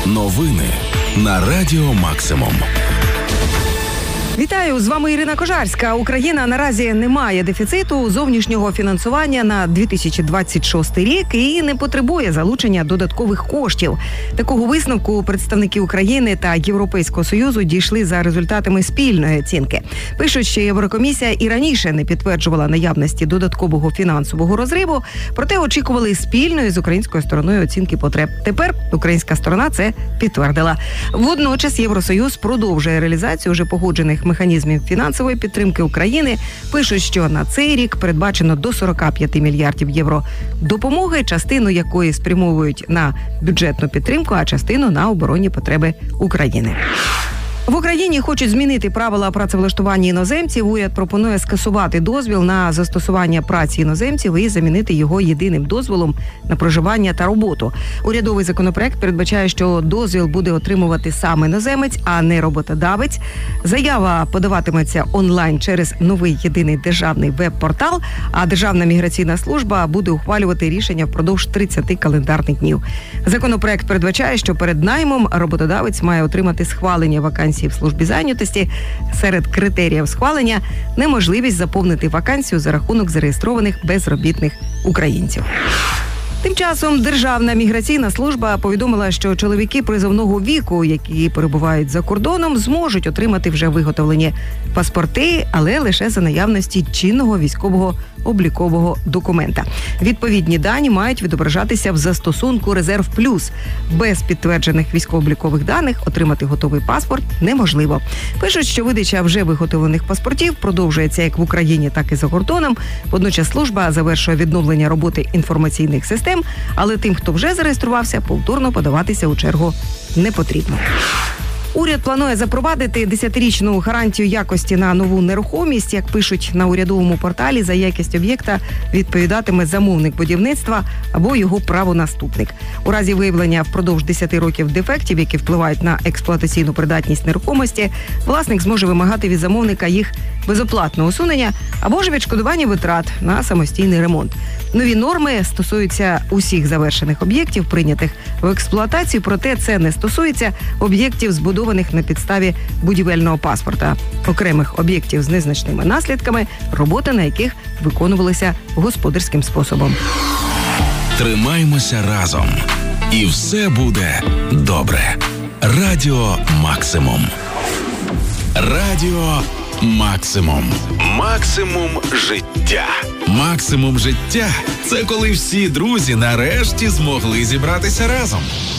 Новини на Радіо Максимум. Вітаю, з вами Ірина Кожарська. Україна наразі не має дефіциту зовнішнього фінансування на 2026 рік і не потребує залучення додаткових коштів. Такого висновку представники України та Європейського Союзу дійшли за результатами спільної оцінки. Пишуть, що Єврокомісія і раніше не підтверджувала наявності додаткового фінансового розриву, проте очікували спільної з українською стороною оцінки потреб. Тепер українська сторона це підтвердила. Водночас Євросоюз продовжує реалізацію вже погоджених механізмів фінансової підтримки України. Пишуть, що на цей рік передбачено до 45 мільярдів євро допомоги, частину якої спрямовують на бюджетну підтримку, а частину на оборонні потреби України. В Україні хочуть змінити правила працевлаштування іноземців. Уряд пропонує скасувати дозвіл на застосування праці іноземців і замінити його єдиним дозволом на проживання та роботу. Урядовий законопроект передбачає, що дозвіл буде отримувати сам іноземець, а не роботодавець. Заява подаватиметься онлайн через новий єдиний державний веб-портал, а Державна міграційна служба буде ухвалювати рішення впродовж 30 календарних днів. Законопроект передбачає, що перед наймом роботодавець має отримати схвалення вакансій в службі зайнятості. Серед критеріїв схвалення – неможливість заповнити вакансію за рахунок зареєстрованих безробітних українців. Тим часом Державна міграційна служба повідомила, що чоловіки призовного віку, які перебувають за кордоном, зможуть отримати вже виготовлені паспорти, але лише за наявності чинного військового облікового документа. Відповідні дані мають відображатися в застосунку «Резерв Плюс». Без підтверджених військово-облікових даних отримати готовий паспорт неможливо. Пишуть, що видача вже виготовлених паспортів продовжується як в Україні, так і за кордоном. Водночас служба завершує відновлення роботи інформаційних систем, але тим, хто вже зареєструвався, повторно подаватися у чергу не потрібно. Уряд планує запровадити 10-річну гарантію якості на нову нерухомість. Як пишуть на урядовому порталі, за якість об'єкта відповідатиме замовник будівництва або його правонаступник. У разі виявлення впродовж 10 років дефектів, які впливають на експлуатаційну придатність нерухомості, власник зможе вимагати від замовника їх безоплатного усунення або ж відшкодування витрат на самостійний ремонт. Нові норми стосуються усіх завершених об'єктів, прийнятих в експлуатацію, проте це не стосується об'єктів, збудованих на підставі будівельного паспорта, окремих об'єктів з незначними наслідками, роботи на яких виконувалися господарським способом. Тримаймося разом, і все буде добре. Радіо Максимум. Радіо Максимум. Максимум життя. Максимум життя – це коли всі друзі нарешті змогли зібратися разом.